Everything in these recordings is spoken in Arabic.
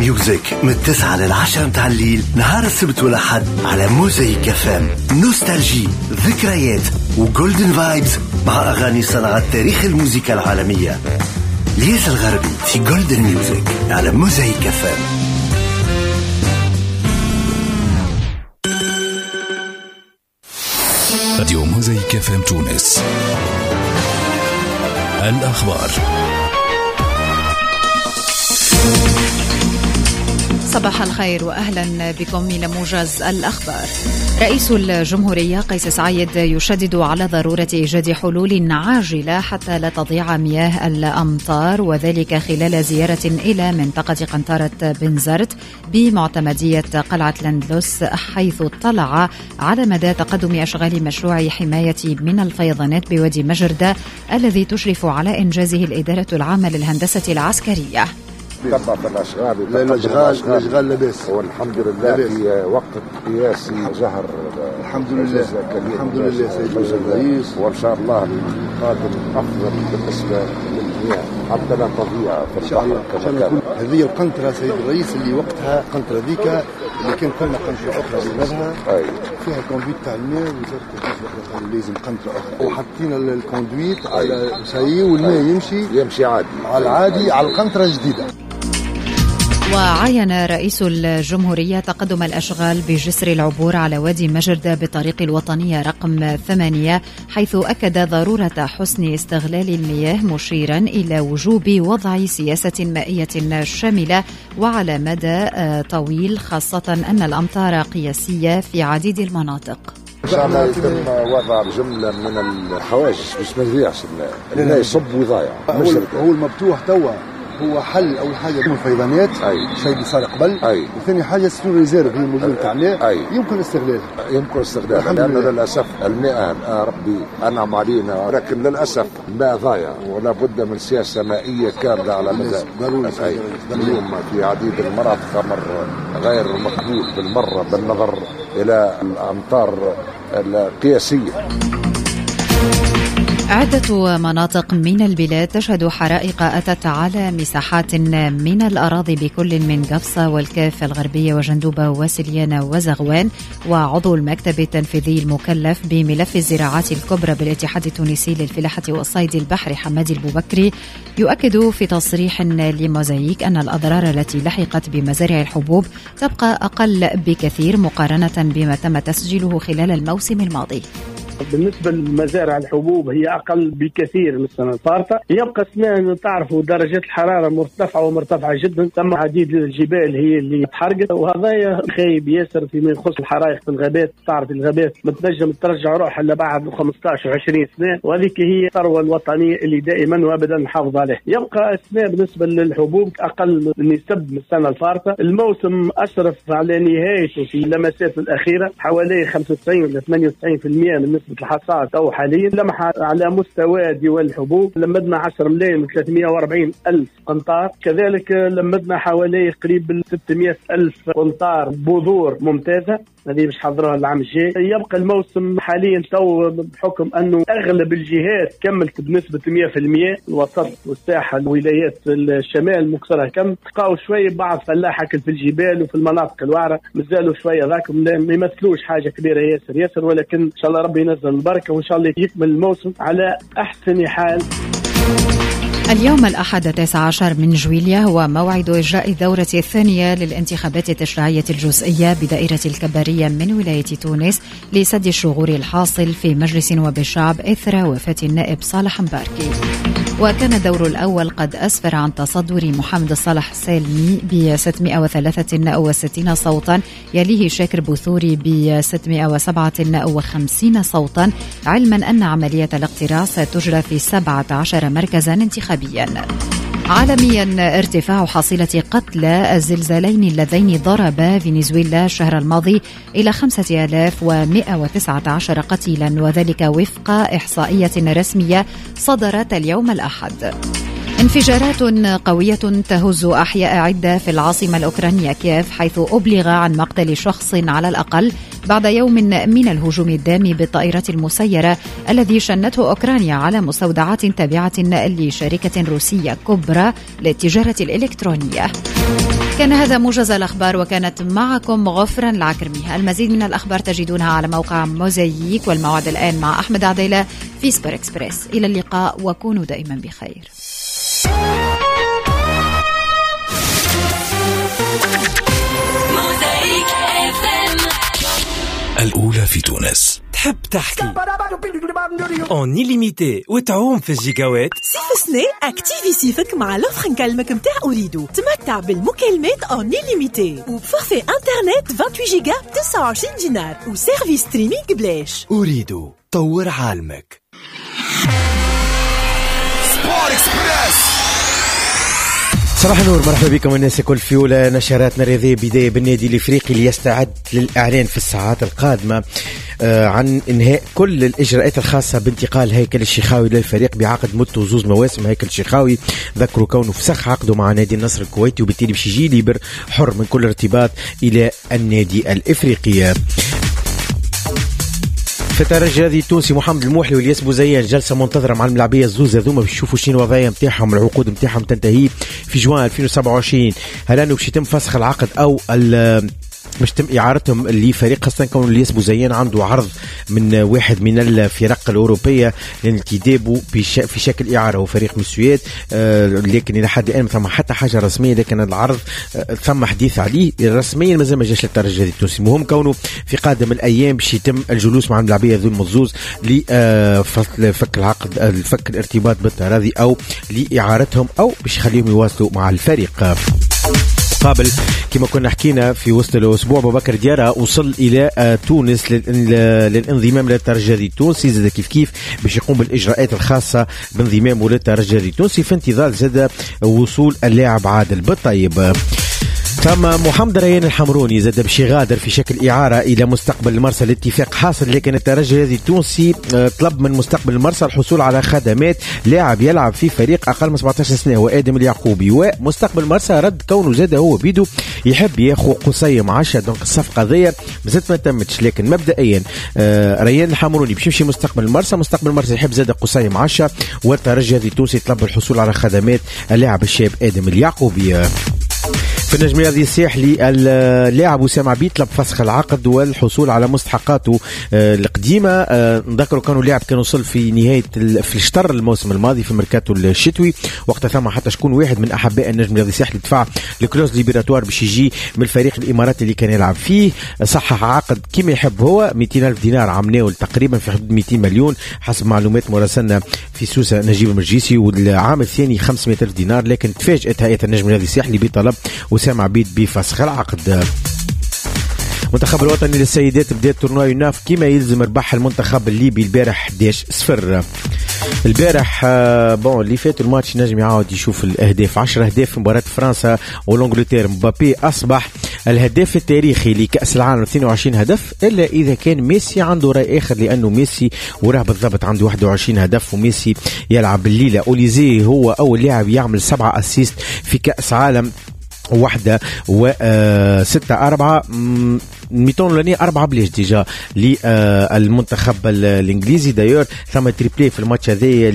ميوزك من 9 ل10 متاع الليل نهار السبت والأحد على موزايك FM. نوستالجي، ذكريات وجولدن فايبز مع أغاني صناعة تاريخ الموسيقى العالمية. ليس الغربي في جولدن ميوزك على موزايك FM. راديو موزايك FM تونس. الأخبار. صباح الخير وأهلا بكم إلى موجز الأخبار. رئيس الجمهورية قيس سعيد يشدد على ضرورة إيجاد حلول عاجلة حتى لا تضيع مياه الأمطار، وذلك خلال زيارة إلى منطقة قنطرة بنزرت بمعتمدية قلعة لندلس، حيث اطلع على مدى تقدم أشغال مشروع حماية من الفيضانات بوادي مجردة الذي تشرف على إنجازه الإدارة العامة للهندسة العسكرية. تبع الاشغال لاباس والحمد لله في وقت قياسي ظهر الحمد لله سيد الرئيس، وان شاء الله القادم افضل بالنسبه للمياه حتى لا تضيع في البحر كما كان. هذه القنطره سيد الرئيس اللي وقتها قنطره ذيك اللي كان قلنا قنطره اخرى بلادها فيها الكوندويت تاع الماء، وزاره التخطيط لازم قنطره اخرى، وحطينا الكوندويت على ساي والماء يمشي عادي على القنطره الجديده. وعين رئيس الجمهورية تقدم الأشغال بجسر العبور على وادي مجردة بالطريق الوطنية رقم 8، حيث أكد ضرورة حسن استغلال المياه، مشيرا إلى وجوب وضع سياسة مائية شاملة وعلى مدى طويل، خاصة أن الأمطار قياسية في عديد المناطق. إن شاء الله يتم وضع جملة من الحواجز باش ما يضيعش الماء يصب ويضيع. هو المفتوح توا هو حل أول حاجة من الفيضانات، شيء اللي صار قبل، وثاني حاجة ستور ريزيرف هي موجودة تاع الماء يمكن استغلالها. لأنه للأسف الماء ربي أنعم علينا، ولكن للأسف الماء ضايع، ولا بد من سياسة مائية كاملة على مدى اليوم في عديد المناطق أمر غير مقبول بالمرة بالنظر إلى الأمطار القياسية. عدة مناطق من البلاد تشهد حرائق أتت على مساحات من الأراضي بكل من قفصة والكاف الغربية وجندوبة وسليانة وزغوان. وعضو المكتب التنفيذي المكلف بملف الزراعات الكبرى بالاتحاد التونسي للفلاحة والصيد البحري حمادي البوبكري يؤكد في تصريح لموزايك أن الأضرار التي لحقت بمزارع الحبوب تبقى أقل بكثير مقارنة بما تم تسجيله خلال الموسم الماضي. بالنسبة لمزارع الحبوب هي أقل بكثير من السنة الفارطة. يبقى سنة تعرفوا درجات الحرارة مرتفعة جدا، تم عديد الجبال هي اللي تحرقت، وهذا خايب ياسر فيما يخص الحرائق في الغابات. تعرف الغابات ما تنجم ترجع روحها إلا بعد 15 و20 سنة، وهذيك هي الثروة الوطنية اللي دائما وابدا نحافظ عليها. يبقى السنة بالنسبة للحبوب أقل من يسب من السنة الفارطة. الموسم أشرف على نهايته في اللمسات الأخيرة حوالي 95 إلى 98% من نسبة الحصاد أو حاليا. لمح على مستوى ديوان الحبوب لمدنا 10,340,000 قنطار، كذلك لمدنا حوالي قريب 600,000 قنطار بذور ممتازة، هذه مش حضرها العام الجاي. يبقى الموسم حاليا تو بحكم أنه أغلب الجهات كملت بنسبة 100%، الوسط والساحل ولايات الشمال مكسرها كم، تلقاو شوية بعض فلاحة في الجبال وفي المناطق الوعرة مازالوا شوية ذاك ما يمثلوش حاجة كبيرة ياسر، ولكن إن شاء الله ربي ينزل البركة وإن شاء الله يكمل الموسم على أحسن حال. اليوم الأحد 19 من جويلية هو موعد إجراء الدورة الثانية للانتخابات التشريعية الجزئية بدائرة الكبارية من ولاية تونس لسد الشغور الحاصل في مجلس نواب الشعب إثر وفاة النائب صالح مباركي. وكان الدور الأول قد أسفر عن تصدر محمد صالح سالمي ب 663 صوتا، يليه شاكر بوثوري ب 657 صوتا، علما أن عملية الاقتراع ستجرى في 17 مركزا انتخابيا. عالميا ارتفاع حصيلة قتلى الزلزالين اللذين ضربا فنزويلا الشهر الماضي إلى 5119 قتيلا، وذلك وفق إحصائية رسمية صدرت اليوم الأحد. انفجارات قوية تهز أحياء عدة في العاصمة الأوكرانية كييف، حيث أبلغ عن مقتل شخص على الأقل بعد يوم من الهجوم الدامي بالطائرة المسيرة الذي شنته أوكرانيا على مستودعات تابعة لشركة روسية كبرى للتجارة الإلكترونية. كان هذا موجز الأخبار، وكانت معكم غفران العكرمي. المزيد من الأخبار تجدونها على موقع موزايك، والموعد الآن مع أحمد عديلة في سوبر إكسبريس. إلى اللقاء وكونوا دائما بخير. الأولى في تونس. تحب تحكي اون إليميتي وتعوم في الجيجاوات؟ صيف سنة اكتيفي صيفك مع لوفر نكلمك متاع أوريدو. تمتع بالمكالمات اون إليميتي وبفورفي انترنت 28 جيجا ب 29 دينار وسيرفيس ستريمينغ بلاش. أوريدو، طور عالمك. سبور إكسبريس. صباح النور، مرحبا بكم الناس الكل في أولى نشراتنا الرياضية. بداية بالنادي الإفريقي اللي يستعد للإعلان في الساعات القادمة عن إنهاء كل الإجراءات الخاصة بانتقال هيكل الشيخاوي للفريق بعقد مدته 2 مواسم. هيكل الشيخاوي ذكروا كونه فسخ عقده مع نادي النصر الكويتي، وبالتالي باش يجي ليبر حر من كل ارتباط إلى النادي الإفريقي. في الترجي الرياضي التونسي محمد الموحلي والياس بوزيان جلسه منتظره مع الملاعبيه الزوز هذوما باش يشوفوا شنو الوضعيه نتاعهم، العقود نتاعهم تنتهي في جوان 2027. هل انه باش يتم فسخ العقد او باش تم اعارتهم لفريق، خاصه كون الياس بوزيان عنده عرض من واحد من الفرق الاوروبيه لانتدابه في شكل اعاره، وفريق من السويد، لكن الى حد الان ما ثم حتى حاجه رسميه، لكن العرض ثم حديث عليه رسميا مازال ما جاش للترجي التونسي. المهم كونه في قادم الايام باش يتم الجلوس مع الملاعبيه ذو المزوز لفك العقد، الفك الارتباط بالتراضي او لاعارتهم او باش يخليهم يواصلوا مع الفريق. قابل كما كنا حكينا في وسط الأسبوع، أبو بكر ديارة وصل إلى تونس للانضمام للترجي التونسي، زاد كيف باش يقوم بالإجراءات الخاصة بانضمامه للترجي التونسي في انتظار زاد وصول اللاعب عادل بالطيب. ثم محمد ريان الحمروني زاد باش يغادر في شكل إعارة إلى مستقبل المرسى. الاتفاق حاصل، لكن الترجي التونسي طلب من مستقبل المرسى الحصول على خدمات لاعب يلعب في فريق أقل من 17 سنة هو آدم اليعقوبي، ومستقبل المرسى رد كونه زاد هو بيدو يحب ياخو قصيم 10. دونك الصفقة ذي مازالت ما تمتش، لكن مبدئيا ريان الحمروني باش يمشي مستقبل المرسى، مستقبل المرسى يحب زاد قصيم 10، والترجي التونسي طلب الحصول على خدمات اللاعب الشاب آدم اليعقوبي. في النجم الرياضي الساحلي اللاعب وسام عبيد طلب فسخ العقد والحصول على مستحقاته القديمه. نذكروا كانوا اللاعب كان وصل في نهايه في الشطر الموسم الماضي في ميركاتو الشتوي، وقتها ثم حتى شكون واحد من احباء النجم الرياضي الساحلي دفع الكلوز ليبراتوار باش يجي من الفريق الاماراتي اللي كان يلعب فيه. صحح عقد كما يحب هو 200,000 دينار عمناه تقريبا في حدود 200 مليون حسب معلومات مراسلنا في سوسه نجيب المرجيسي، والعام الثاني 500,000 دينار. لكن تفاجأت هيئه النجم الرياضي الساحلي بطلب وسام عبيد بفسخ العقد. المنتخب الوطني للسيدات بدأ تورنوا يناف كما يلزم ربح المنتخب الليبي البارح 11-0. البارح اللي فات الماتش نجم يعاود يشوف الاهداف، 10 اهداف في مباراة فرنسا والانجلترا. مبابي اصبح الهداف التاريخي لكأس العالم 22 هدف، الا اذا كان ميسي عنده راي اخر، لانه ميسي وراه بالضبط عنده 21 هدف، وميسي يلعب الليله. اوليزي هو اول لاعب يعمل 7 اسيست في كأس عالم واحدة و6 4 ميتون لاني 4 بلاش ديجا للمنتخب الانجليزي. دايور ثم تريبلي في الماتش هذا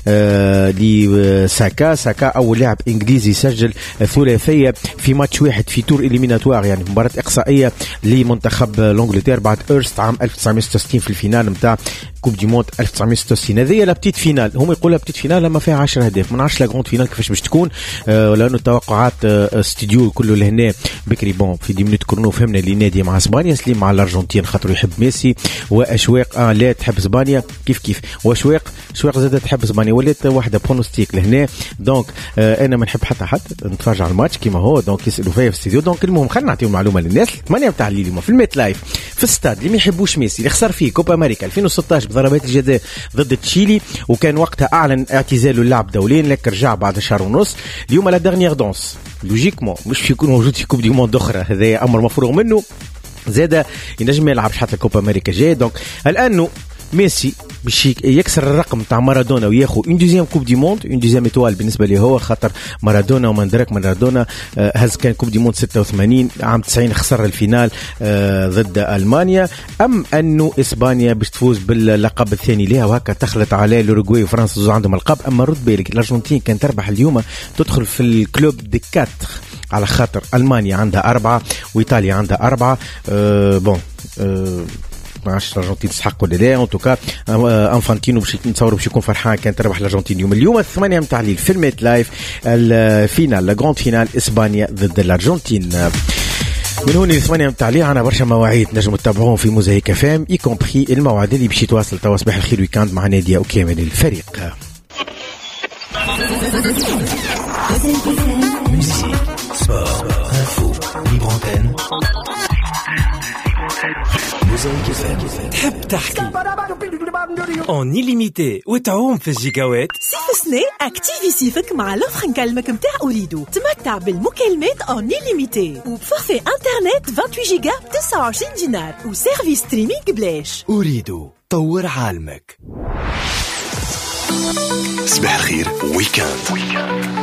لي ساكا اول لاعب انجليزي سجل ثلاثيه في ماتش واحد في تور إليميناتوار، يعني مباراه اقصائيه لمنتخب الانجلترا بعد ايرست عام 1966 في الفينال نتاع كوب دي موند 1966. هذه لا بتيت فينال، هم يقولوا بتيت فينال لما فيها 10 اهداف، ما نعرفش لا جروند فينال كيفاش باش تكون، لانه التوقعات استديو كله لهنا بكري. بون في دي مينوت كورنو فهمنا اللي نادي مع اسبانيا، سليم مع الارجنتين خاطر يحب ميسي، واشواق لا تحب اسبانيا كيف واشواق زادت تحب اسبانيا، ولات واحده برونوستيك لهنا. دونك انا ما نحب حتى حد نتفرج على الماتش كيما هو، دونك يسالوا فيا في الاستديو. دونك المهم خلينا نعطيو معلومه للناس. 8 تاع الليل في الميت لايف في استاد اللي ما يحبوش ميسي اللي خسر فيه كوبا امريكا 2016 بضربات الجزاء ضد تشيلي، وكان وقتها اعلن اعتزاله اللعب دوليا، لكن رجع بعد شهر ونص. اليوم لا دارنيير دونس لوجيكمون مش يكون موجود في كوب دي موند اخرى، هذا امر مفروغ منه. زاد ينجم يلعب حتى كوبا امريكا جاي. دونك الان ميسي باش يكسر الرقم تاع مارادونا وياخو اون دوزيام كوب دي موند، اون دوزيام ايطوال بالنسبه ليه هو، خاطر مارادونا ومن درك مارادونا هز كان كوب دي موند 86 عام 90 خسر الفينال ضد المانيا. ام انه اسبانيا باش تفوز باللقب الثاني ليها، وهكا تخلط على الاوروغواي وفرنسا زوج عندهم القاب. اما رد بالك الارجنتين كانت تربح اليوم تدخل في الكلوب دي 4 على خاطر ألمانيا عندها 4 وإيطاليا عندها 4. بون ما عادش الارجنتين تسحق ولا لا. ان توكا انفانتينو باش نتصوروا باش يكون فرحان كان تربح الارجنتين اليوم 8 متاع الليل في الميت لايف الفينال لا جراند فينال اسبانيا ضد الارجنتين. من هون 8 متاع الليل عنا برشا مواعيد نجموا تتابعوهم في موزايك فام اي كومبري الموعد اللي باش يتواصل توا صباح الخير ويكاند مع نادية وكامل الفريق. تحب تحكي اون إليميتي وتعوم في الجيجاوات. صيف سنة اكتيفي صيفك مع لوفر نكلمك متاع أريدو. تمتع بالمكالمات اون إليميتي وبفورفي انترنت 28 جيجا ب 29 دينار وسيرفيس ستريمينغ بلاش. أريدو طور عالمك. صباح الخير ويكاند.